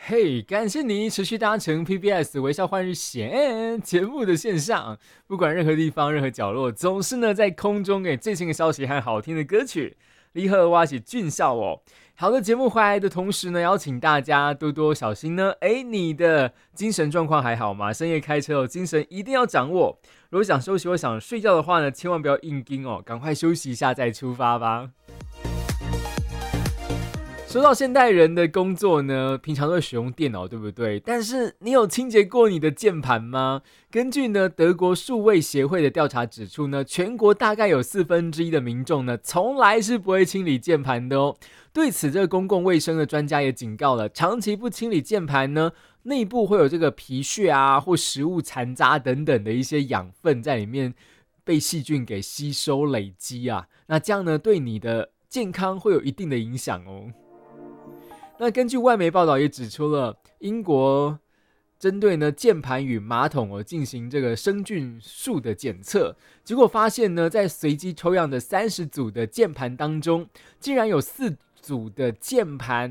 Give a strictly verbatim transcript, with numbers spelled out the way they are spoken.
嘿，感谢你持续搭乘 P B S 微笑换日线节目的线上，不管任何地方、任何角落，总是呢在空中给最新的消息和好听的歌曲。离合挖起俊笑哦。好的，节目回来的同时呢，邀请大家多多小心呢。哎，你的精神状况还好吗？深夜开车哦，精神一定要掌握。如果想休息或想睡觉的话呢，千万不要硬盯哦，赶快休息一下再出发吧。说到现代人的工作呢，平常都会使用电脑，对不对？但是你有清洁过你的键盘吗？根据呢德国数位协会的调查指出呢，全国大概有四分之一的民众呢，从来是不会清理键盘的哦。对此，这个公共卫生的专家也警告了，长期不清理键盘呢，内部会有这个皮屑啊或食物残渣等等的一些养分在里面被细菌给吸收累积啊，那这样呢对你的健康会有一定的影响哦。那根据外媒报道也指出了，英国针对呢键盘与马桶哦进行这个生菌数的检测，结果发现呢，在随机抽样的三十组的键盘当中，竟然有四组的键盘